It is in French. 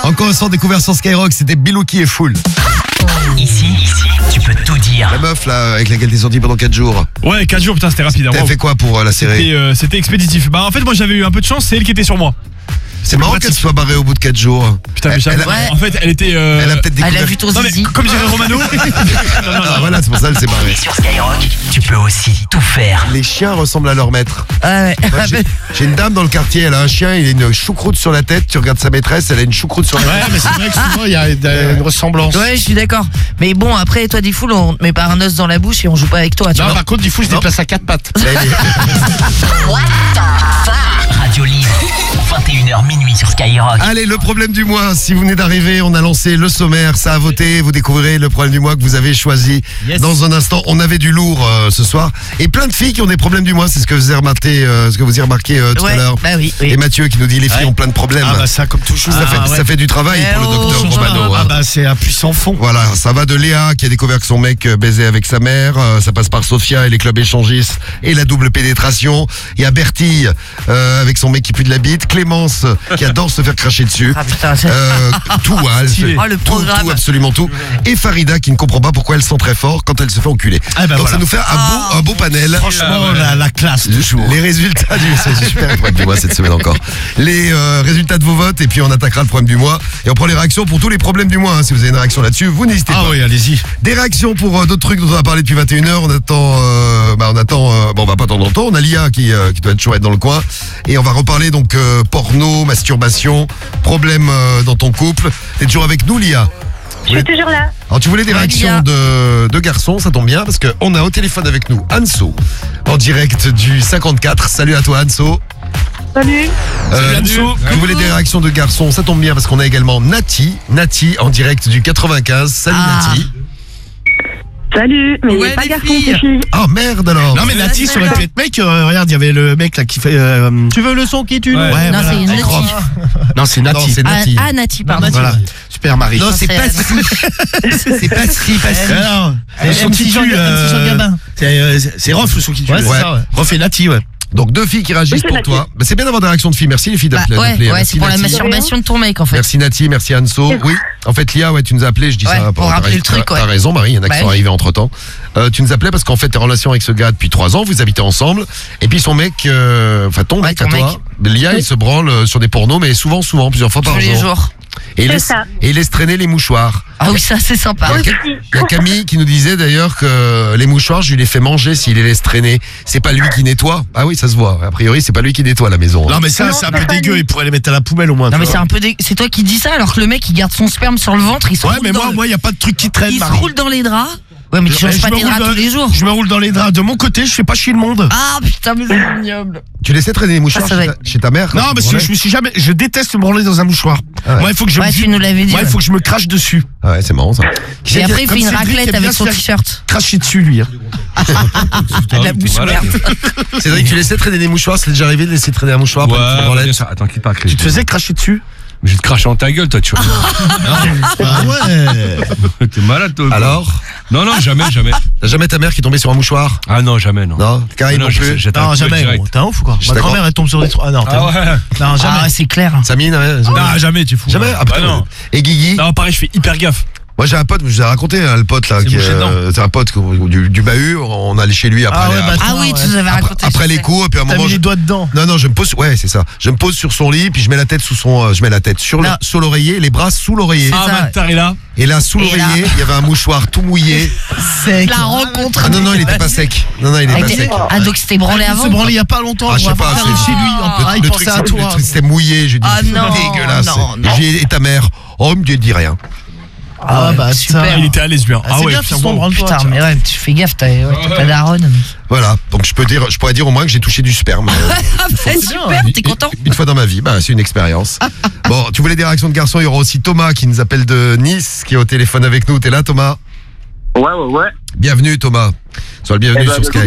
Encore un son découvert sur Skyrock, c'était Bilouki et Full. Ici, tu peux tout dire. La meuf là, avec laquelle t'es sorti pendant 4 jours. Ouais, 4 jours, putain, c'était rapide. T'as fait quoi pour la série? C'était expéditif. Bah, en fait, moi, j'avais eu un peu de chance, c'est elle qui était sur moi. C'est marrant qu'elle soit barrée au bout de 4 jours. Putain, mais en fait, elle était. Elle a peut-être découvert. Elle a vu ton Non, mais zizi. comme dirait Romano. Ah voilà, c'est pour ça qu'elle s'est barrée. Sur Skyrock, tu peux aussi tout faire. Les chiens ressemblent à leur maître. Ouais. Moi, j'ai une dame dans le quartier, elle a un chien, il a une choucroute sur la tête. Tu regardes sa maîtresse, elle a une choucroute sur la tête. Ouais, mais c'est vrai que souvent il y a une ressemblance. Ouais, je suis d'accord. Mais bon, après, toi, Diffoul, on te met pas un os dans la bouche et on joue pas avec toi, tu Non, vois. par contre, du coup, je déplace à 4 pattes. Radio Libre, 21h minuit sur Skyrock. Allez, le problème du mois. Si vous venez d'arriver, on a lancé le sommaire, ça a voté. Vous découvrirez le problème du mois que vous avez choisi. Yes. Dans un instant, on avait du lourd ce soir. Et plein de filles qui ont des problèmes du mois. C'est ce que vous avez remarqué, tout à l'heure. Bah oui. Et Mathieu qui nous dit les filles ont plein de problèmes. Ah bah ça, comme toujours. Ça fait du travail Eh pour le oh, docteur Romano. Ah bah c'est un puissant fond. Voilà, ça va de Léa qui a découvert que son mec baisait avec sa mère. Ça passe par Sophia et les clubs échangistes et la double pénétration. Il y a Bertille avec son mec qui pue de la bite. Clémence qui adore se faire cracher dessus. Ah putain, Tout, hein, elle fait Oh, le programme. tout, absolument tout. Et Farida qui ne comprend pas pourquoi elle sent très fort quand elle se fait enculer. Ah bah Donc voilà. ça nous fait un beau panel. Franchement, la classe toujours. Les résultats c'est super le problème du mois cette semaine encore. Les résultats de vos votes et puis on attaquera le problème du mois et on prend les réactions pour tous les problèmes du mois. Hein. Si vous avez une réaction là-dessus, vous n'hésitez pas. Ah oui, allez-y. Des réactions pour d'autres trucs dont on a parlé depuis 21h. On attend, on va pas attendre longtemps. On a Lia qui doit toujours être dans le coin et on va reparler donc porno, masturbation, problème dans ton couple. T'es toujours avec nous, Lia? Je suis toujours là. Alors tu voulais des Ouais, réactions de garçons, ça tombe bien parce qu'on a au téléphone avec nous Anso en direct du 54. Salut à toi Anso. Salut. Anso. Tu voulais des réactions de garçons, ça tombe bien parce qu'on a également Nati en direct du 95. Salut Nati. Salut. Mais Ouais, pas les garçon, filles. c'est fille. Ah merde alors. Non mais Nati, ça aurait pu être mec. Regarde, il y avait le mec là qui fait. Tu veux le son qui tue? Ouais. Ouais, Non, voilà. c'est une Croc. Nati. Non, c'est Non, Nati. c'est Nati. Ah, Nati, pardon. Voilà. Super Marie. Non, c'est c'est pas si. C'est pas si. Non, le son qui tue. C'est Rof le son qui tue. Ouais, c'est ça, ouais. Rof et Nati, ouais. Donc 2 filles qui réagissent Oui, c'est pour Nati. toi. Bah, c'est bien d'avoir des réactions de filles. Merci les filles d'appeler. Ouais, Merci, c'est pour la Nati. masturbation de ton mec, en fait. Merci Nati, merci Anso. Oui, en fait Lia, tu nous as appelé, je dis Ouais, ça pour rappeler le truc, ouais. T'as raison Marie, il y en a qui Bah sont oui. arrivés entre temps. Tu nous appelais parce qu'en fait t'es en relation avec ce gars depuis 3 ans, vous habitez ensemble, et puis son mec, ton Ouais, mec à ton toi, Lia, il se branle sur des pornos, mais souvent, plusieurs fois par Tous les jour. jours. Et C'est ça. il laisse traîner les mouchoirs. Ah oui, ça, c'est sympa. Il y a Camille qui nous disait d'ailleurs que les mouchoirs, je lui les fais manger s'il les laisse traîner. C'est pas lui qui nettoie. Ah oui, ça se voit. A priori, c'est pas lui qui nettoie la maison. Non mais ça, c'est un peu dégueu. Il pourrait les mettre à la poubelle au moins. Non, tu mais vois. c'est un peu c'est toi qui dis ça alors que le mec il garde son sperme sur le ventre, il se Ouais, roule mais dans moi, il y a pas de truc qui traîne. il se Marie. roule dans les draps. Ouais, mais tu changes pas me tes roule draps dans- tous les jours. Je me roule dans les draps. De mon côté, je fais pas chier le monde. Ah putain, mais c'est ignoble. Tu laissais traîner les mouchoirs Ah, ça va chez ta mère? Non, parce que je déteste me branler dans un mouchoir. Ah ouais. Moi, il faut que je Ouais, tu nous l'avais dit. Moi, il faut que je me crache dessus. Ah ouais, c'est marrant ça. Qui Et c'est qui- après, il fait une Comme Cédric raclette aime bien avec son se faire t-shirt. Cracher dessus, lui. Hein. La bouche ouverte. Cédric, tu laissais traîner des mouchoirs, c'est déjà arrivé de laisser traîner un mouchoir après une petite branlette? bien sûr. Attends, quitte pas. Tu te faisais cracher dessus? Je vais te cracher dans ta gueule, toi, tu vois. Ah ouais. T'es malade, toi. Alors? Non, jamais. T'as jamais ta mère qui tombait sur un mouchoir? Ah non, jamais, non. Non? Karine non plus? Non, jamais. Gros. T'es un ouf ou quoi? Ma d'accord. grand-mère, elle tombe sur des trucs. Ah non, t'es Ah ouf. ouais. Non, jamais. Ah, c'est clair. Samine, ouais, Non, jamais, tu es fou. Jamais? Ah, putain, Bah non. Et Guigui? Non, pareil, je fais hyper gaffe. Moi j'ai un pote, je vous ai raconté hein, le pote là, C'est qui bouché dedans. c'est un pote du bahut, on allait chez lui après, Ah ouais, bah, Ah oui, tu nous avais raconté. après je les sais. coups, et puis à un T'as moment mis les doigts dedans. non, je me pose, ouais c'est ça, je me pose sur son lit, puis je mets la tête sur l'oreiller, les bras sous l'oreiller, ça. Matar est là. et là sous Et l'oreiller, là. il y avait un mouchoir tout mouillé. Sec. La rencontre. Ah non, il était pas sec. Non, il était Ah, pas sec. ah, donc c'était branlé Il avant. se branlait il y a pas longtemps. Ah, je sais On va pas, faire c'est- chez lui. Ah, il Le pensait truc, à le toi. truc, c'était mouillé, j'ai dit Ah, c'est non, dégueulasse. non. J'ai dit, et ta mère? Oh, il me dit rien. Ah bah super. putain. Il était à l'aise bien. Ah, c'est bien, fiston, branle-toi. Putain, mais ouais, tu fais gaffe, t'as pas daronne. Voilà, donc je pourrais dire au moins que j'ai touché du sperme. Ah, bah, super, t'es content? Une fois dans ma vie, bah, c'est une expérience. Bon, tu voulais des réactions de garçons, il y aura aussi Thomas qui nous appelle de Nice, qui est au téléphone avec nous. T'es là, Thomas? Ouais. Bienvenue, Thomas. Sois le bienvenu Eh ben, sur Sky.